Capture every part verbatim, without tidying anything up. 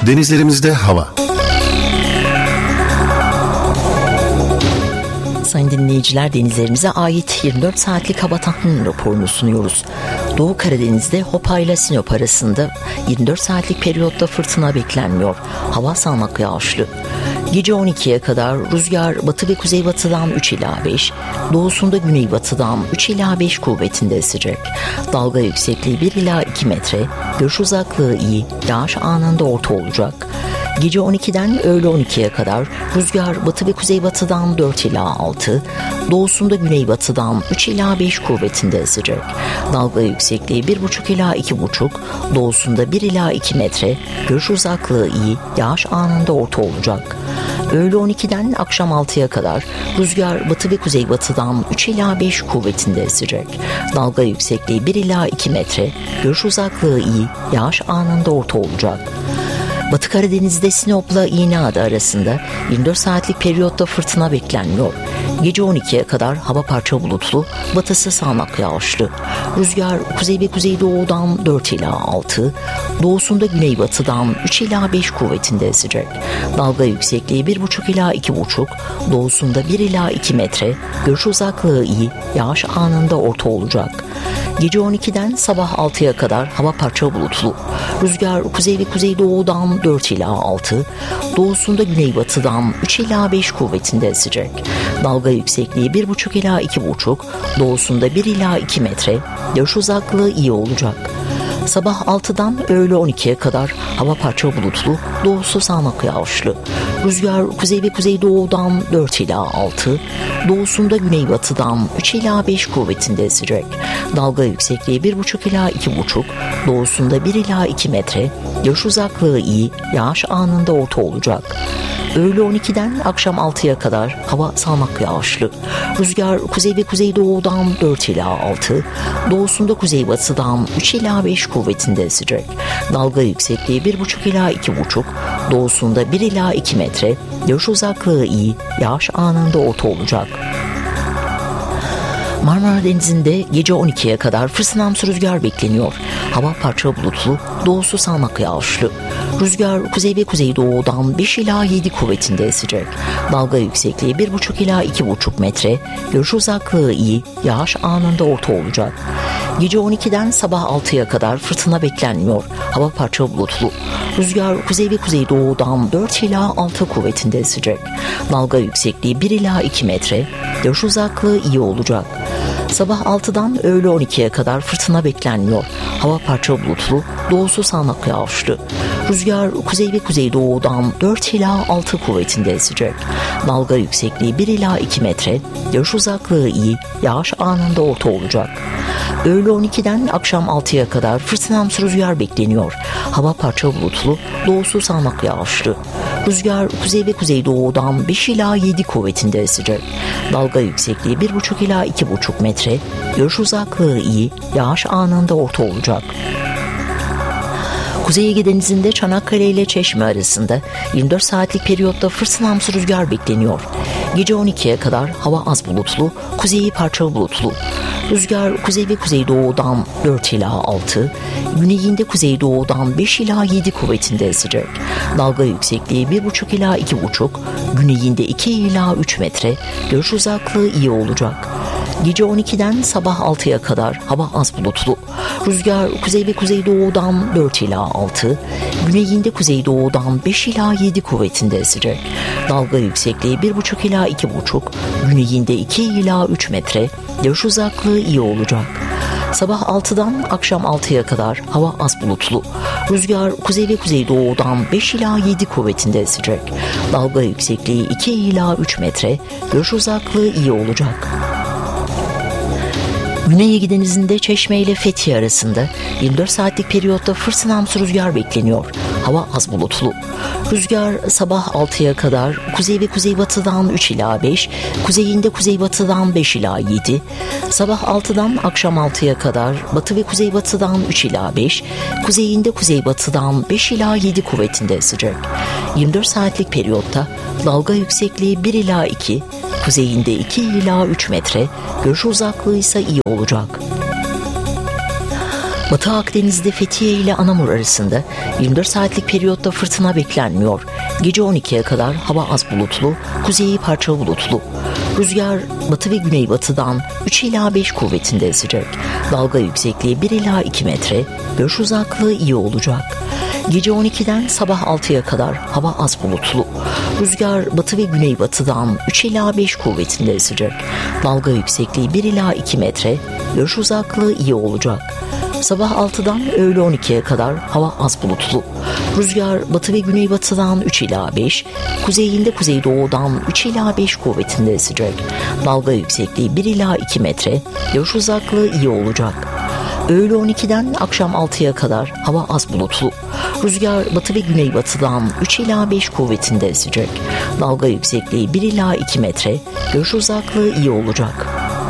Denizlerimizde hava. Sayın dinleyiciler, denizlerimize ait yirmi dört saatlik hava tahmin raporunu sunuyoruz. Doğu Karadeniz'de Hopa ile Sinop arasında yirmi dört saatlik periyotta fırtına beklenmiyor. Hava sağanak yağışlı. Gece on ikiye kadar rüzgar batı ve kuzeybatıdan üç ila beş, doğusunda güneybatıdan üç ila beş kuvvetinde esecek. Dalga yüksekliği bir ila iki metre, görüş uzaklığı iyi, yağış anında orta olacak. Gece on ikiden öğle on ikiye kadar rüzgar batı ve kuzeybatıdan dört ila altı, doğusunda güneybatıdan üç ila beş kuvvetinde esecek. Dalga yüksekliği bir buçuk ila iki buçuk, doğusunda bir ila iki metre, görüş uzaklığı iyi, yağış anında orta olacak. Öğle on ikiden akşam altıya kadar rüzgar batı ve kuzeybatıdan üç ila beş kuvvetinde esecek. Dalga yüksekliği bir ila iki metre, görüş uzaklığı iyi, yağış anında orta olacak. Batı Karadeniz'de Sinop'la İğneada arasında yirmi dört saatlik periyotta fırtına beklenmiyor. Gece on ikiye kadar hava parça bulutlu, batısı sağanak yağışlı. Rüzgar kuzey ve kuzeydoğudan dört ila altı, doğusunda güneybatıdan üç ila beş kuvvetinde esecek. Dalga yüksekliği bir buçuk ila iki buçuk, doğusunda bir ila iki metre, görüş uzaklığı iyi, yağış anında orta olacak. Gece on ikiden sabah altıya kadar hava parça bulutlu. Rüzgar kuzey ve kuzeydoğudan dört ila altı, doğusunda güneybatıdan üç ila beş kuvvetinde esecek. Dalga yüksekliği bir buçuk ila iki buçuk, doğusunda bir ila iki metre, görüş uzaklığı iyi olacak. Sabah altıdan öğle on ikiye kadar hava parça bulutlu, doğusu sağanak yağışlı. Rüzgar kuzey ve kuzeydoğudan dört ila altı, doğusunda güneybatıdan üç ila beş kuvvetinde esecek. Dalga yüksekliği bir buçuk ila iki buçuk, doğusunda bir ila iki metre, görüş uzaklığı iyi, yağış anında orta olacak. Öğle on ikiden akşam altıya kadar hava sağanak yağışlı. Rüzgar kuzey ve kuzeydoğudan dört ila altı, doğusunda kuzeybatıdan üç ila beş kuvvetinde esecek. Dalga yüksekliği bir buçuk ila iki buçuk, doğusunda bir ila iki metre, görüş uzaklığı iyi, yağış anında orta olacak. Marmara Denizi'nde gece on ikiye kadar fırtınamsı rüzgar bekleniyor. Hava parça bulutlu, doğusu sağanak yağışlı. Rüzgar kuzey ve kuzeydoğudan beş ila yedi kuvvetinde esecek. Dalga yüksekliği bir buçuk ila iki buçuk metre, görüş uzaklığı iyi, yağış anında orta olacak. Gece on ikiden sabah altıya kadar fırtına beklenmiyor. Hava parça bulutlu. Rüzgar kuzey ve kuzeydoğudan dört ila altı kuvvetinde esecek. Dalga yüksekliği bir ila iki metre, görüş uzaklığı iyi olacak. Sabah altıdan öğle on ikiye kadar fırtına beklenmiyor. Hava parça bulutlu, doğusu sağanak yağışlı. Rüzgar kuzey ve kuzeydoğudan dört ila altı kuvvetinde esecek. Dalga yüksekliği bir ila iki metre, görüş uzaklığı iyi, yağış anında orta olacak. Öğle on ikiden akşam altıya kadar fırtınamsı rüzgar bekleniyor. Hava parça bulutlu, doğusu sağanak yağışlı. Rüzgar kuzey ve kuzeydoğudan beş ila yedi kuvvetinde esecek. Dalga yüksekliği bir buçuk ila iki buçuk metre, görüş uzaklığı iyi, yağış anında orta olacak. Kuzey Ege Denizi'nde Çanakkale ile Çeşme arasında yirmi dört saatlik periyotta fırtınamsı rüzgar bekleniyor. Gece on ikiye kadar hava az bulutlu, kuzeyi parçalı bulutlu. Rüzgar kuzey ve kuzeydoğudan dört ila altı, güneyinde kuzeydoğudan beş ila yedi kuvvetinde esecek. Dalga yüksekliği bir buçuk ila iki buçuk, güneyinde iki ila üç metre, görüş uzaklığı iyi olacak. Gece on ikiden sabah altıya kadar hava az bulutlu. Rüzgar kuzey ve kuzeydoğudan dört ila altı, güneyinde kuzeydoğudan beş ila yedi kuvvetinde esecek. Dalga yüksekliği bir buçuk ila iki buçuk, güneyinde iki ila üç metre, görüş uzaklığı iyi olacak. Sabah altıdan akşam altıya kadar hava az bulutlu. Rüzgar kuzey ve kuzeydoğudan beş ila yedi kuvvetinde esecek. Dalga yüksekliği iki ila üç metre, görüş uzaklığı iyi olacak. Güney Ege Denizi'nde Çeşme ile Fethiye arasında yirmi dört saatlik periyotta fırtınamsı rüzgar bekleniyor. Hava az bulutlu. Rüzgar sabah altıya kadar kuzey ve kuzeybatıdan üç ila beş, kuzeyinde kuzeybatıdan beş ila yedi, sabah altıdan akşam altıya kadar batı ve kuzeybatıdan üç ila beş, kuzeyinde kuzeybatıdan beş ila yedi kuvvetinde esecek. yirmi dört saatlik periyotta dalga yüksekliği bir ila iki, kuzeyinde iki ila üç metre, görüş uzaklığı ise iyi olacak. Batı Akdeniz'de Fethiye ile Anamur arasında yirmi dört saatlik periyotta fırtına beklenmiyor. Gece on ikiye kadar hava az bulutlu, kuzeyi parça bulutlu. Rüzgar batı ve güneybatıdan üç ila beş kuvvetinde esecek. Dalga yüksekliği bir ila iki metre, görüş uzaklığı iyi olacak. Gece on ikiden sabah altıya kadar hava az bulutlu. Rüzgar batı ve güneybatıdan üç ila beş kuvvetinde esecek. Dalga yüksekliği bir ila iki metre, görüş uzaklığı iyi olacak. Sabah altıdan öğle on ikiye kadar hava az bulutlu. Rüzgar batı ve güneybatıdan üç ila beş, kuzeyinde kuzeydoğudan üç ila beş kuvvetinde esecek. Dalga yüksekliği bir ila iki metre, görüş uzaklığı iyi olacak. Öğle on ikiden akşam altıya kadar hava az bulutlu. Rüzgar batı ve güneybatıdan üç ila beş kuvvetinde esecek. Dalga yüksekliği bir ila iki metre, görüş uzaklığı iyi olacak.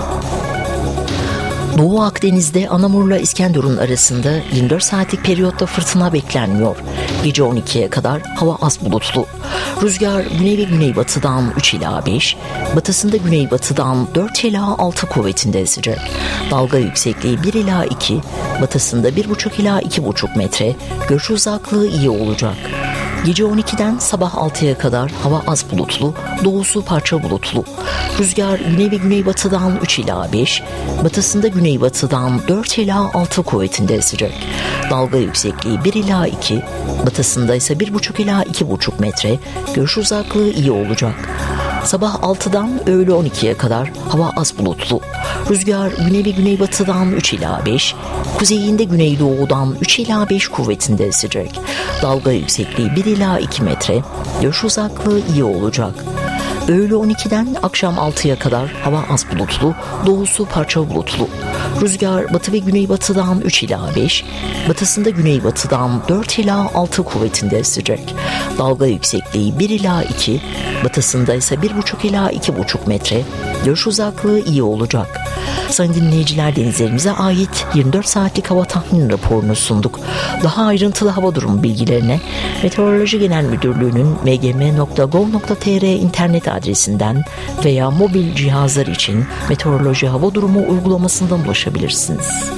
Doğu Akdeniz'de Anamur'la İskenderun arasında yirmi dört saatlik periyotta fırtına beklenmiyor. Gece on ikiye kadar hava az bulutlu. Rüzgar güney ve güneybatıdan üç ila beş, batısında güneybatıdan dört ila altı kuvvetinde esecek. Dalga yüksekliği bir ila iki, batısında bir buçuk ila iki buçuk metre, görüş uzaklığı iyi olacak. Gece on ikiden sabah altıya kadar hava az bulutlu, doğusu parça bulutlu. Rüzgar güney ve güneybatıdan üç ila beş, batısında güneybatıdan dört ila altı kuvvetinde esecek. Dalga yüksekliği bir ila iki, batısında ise bir buçuk ila iki buçuk metre, görüş uzaklığı iyi olacak. Sabah altıdan öğle on ikiye kadar hava az bulutlu. Rüzgar güney ve güneybatıdan üç ila beş, kuzeyinde güneydoğudan üç ila beş kuvvetinde esecek. Dalga yüksekliği bir ila iki metre, görüş uzaklığı iyi olacak. Öğle on ikiden akşam altıya kadar hava az bulutlu, doğusu parça bulutlu. Rüzgar batı ve güneybatıdan üç ila beş, batısında güneybatıdan dört ila altı kuvvetinde esecek. Dalga yüksekliği bir ila iki, batısında ise bir buçuk ila iki buçuk metre, görüş uzaklığı iyi olacak. Sayın dinleyiciler, denizlerimize ait yirmi dört saatlik hava tahmini raporunu sunduk. Daha ayrıntılı hava durumu bilgilerine Meteoroloji Genel Müdürlüğü'nün m g m nokta gov nokta t r internet adresinden veya mobil cihazlar için meteoroloji hava durumu uygulamasından ulaşabilirsiniz.